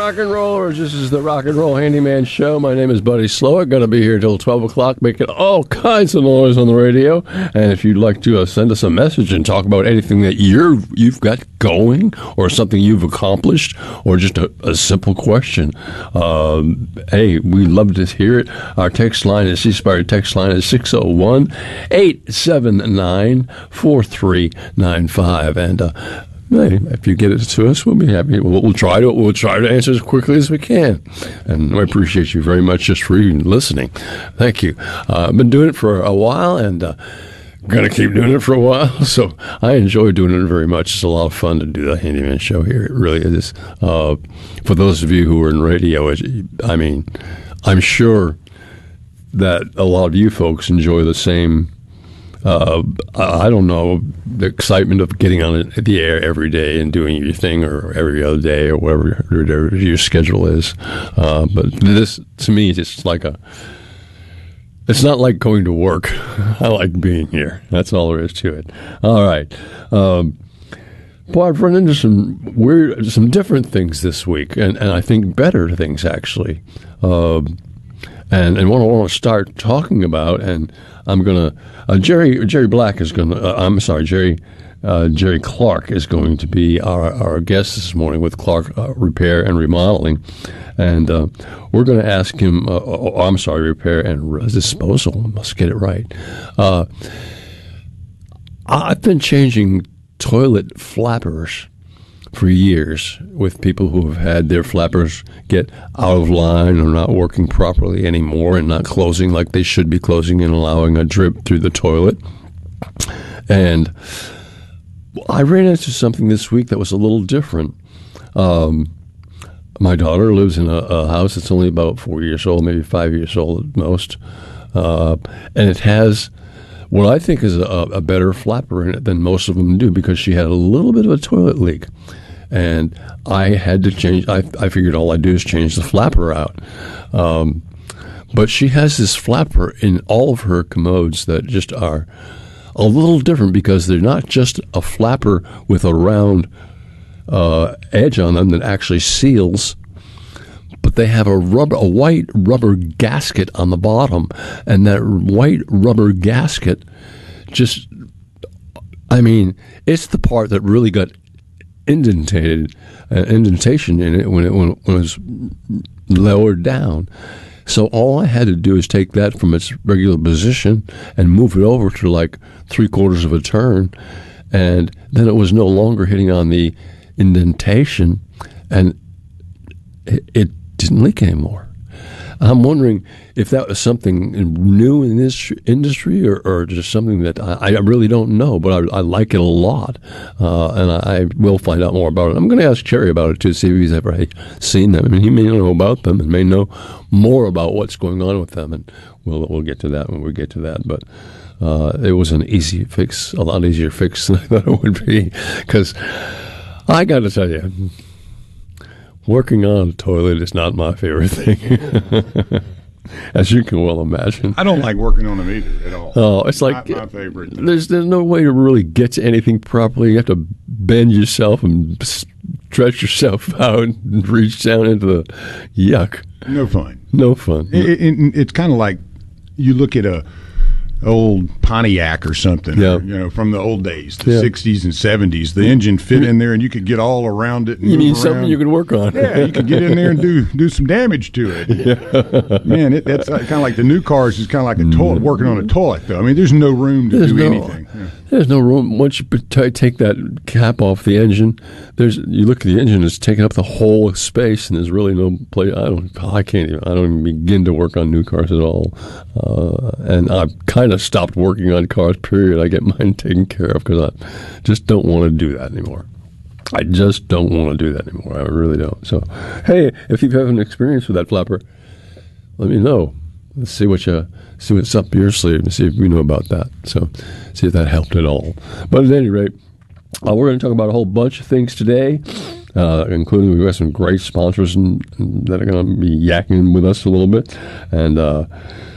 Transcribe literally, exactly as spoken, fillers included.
rock and rollers. This is the Rock and Roll Handyman Show. My name is Buddy Slowick. Going to be here till twelve o'clock, making all kinds of noise on the radio. And if you'd like to uh, send us a message and talk about anything that you're, you've got going, or something you've accomplished, or just a, a simple question, um, hey, we love to hear it. Our text line is C-Spire text line is six oh one, eight seven nine, four three nine five. And uh, hey, if you get it to us, we'll be happy. We'll, we'll try to we'll try to answer as quickly as we can. And I appreciate you very much just for even listening. Thank you. Uh, I've been doing it for a while, and uh, going to keep doing it for a while. So I enjoy doing it very much. It's a lot of fun to do the Handyman Show here. It really is. Uh, for those of you who are in radio, it, I mean, I'm sure that a lot of you folks enjoy the same. Uh, I don't know, the excitement of getting on the air every day and doing your thing, or every other day, or whatever, whatever your schedule is. Uh, but this, to me, it's like a, it's not like going to work. I like being here. That's all there is to it. All right. Um, boy, I've run into some weird, some different things this week, and, and I think better things, actually. Uh, and, and what I want to start talking about, and I'm going to, Uh, Jerry Jerry Black is going to, uh, I'm sorry, Jerry uh, Jerry Clark is going to be our, our guest this morning with Clark uh, Repair and Remodeling. And uh, we're going to ask him, uh, oh, I'm sorry, Repair and Re- Disposal, I must get it right. Uh, I've been changing toilet flappers for years with people who have had their flappers get out of line or not working properly anymore and not closing like they should be closing and allowing a drip through the toilet. And I ran into something this week that was a little different. Um, my daughter lives in a, a house that's only about four years old, maybe five years old at most. Uh, and it has what I think is a, a better flapper in it than most of them do, because she had a little bit of a toilet leak. And I had to change. I, I figured all I do is change the flapper out. Um, but she has this flapper in all of her commodes that just are a little different, because they're not just a flapper with a round uh, edge on them that actually seals, but they have a rubber, a white rubber gasket on the bottom, and that white rubber gasket just, I mean, it's the part that really got indented, uh, indentation in it when it when it was lowered down. So all I had to do is take that from its regular position and move it over to like three quarters of a turn, and then it was no longer hitting on the indentation, and it, it didn't leak anymore. I'm wondering if that was something new in this industry, or, or just something that I, I really don't know, but I, I like it a lot, uh, and I, I will find out more about it. I'm going to ask Cherry about it, too, see if he's ever seen them. I mean, he may know about them and may know more about what's going on with them, and we'll, we'll get to that when we get to that. But uh, it was an easy fix, a lot easier fix than I thought it would be, because I got to tell you, working on a toilet is not my favorite thing, as you can well imagine. I don't like working on them either at all. Oh, it's like not my favorite. There's there's no way to really get to anything properly. You have to bend yourself and stretch yourself out and reach down into the yuck. No fun. No fun. It, it, it's kind of like you look at a old Pontiac or something, yeah. or, you know, from the old days, the yeah. sixties and seventies. The engine fit in there, and you could get all around it. And you move need around. something you can work on. Yeah, you could get in there and do do some damage to it. Yeah. Man, it, that's kind of like the new cars is kind of like a toilet, working on a toilet, though. I mean, there's no room to there's do no, anything. Yeah. There's no room. Once you t- take that cap off the engine, there's you look at the engine, it's taking up the whole space, and there's really no place. I don't, I can't even, I don't even begin to work on new cars at all. Uh, and I've kind of stopped working on cars, period. I get mine taken care of because I just don't want to do that anymore. I just don't want to do that anymore. I really don't. So, hey, if you have an experience with that flapper, let me know. Let's see what you see what's up your sleeve and see if we know about that. So, see if that helped at all. But at any rate, uh, we're going to talk about a whole bunch of things today, uh, including we've got some great sponsors and, and that are going to be yakking with us a little bit, and. Uh,